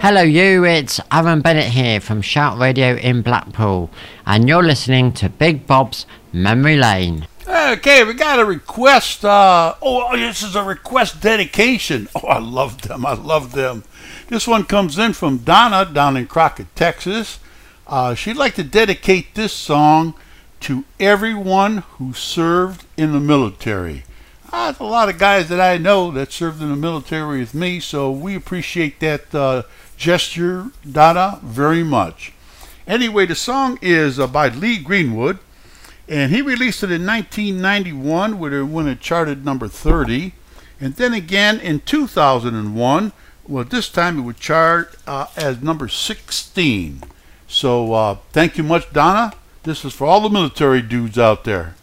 Hello you, it's Aaron Bennett here from Shout Radio in Blackpool, and you're listening to Big Bob's Memory Lane. Okay, we got a request. This is a request dedication. Oh, I love them. This one comes in from Donna down in Crockett, Texas. She'd like to dedicate this song to everyone who served in the military. There's a lot of guys that I know that served in the military with me, so we appreciate that gesture, Donna, very much. Anyway, the song is by Lee Greenwood, and he released it in 1991 when it charted number 30, and then again in 2001. Well, this time it would chart as number 16. So thank you much, Donna. This is for all the military dudes out there.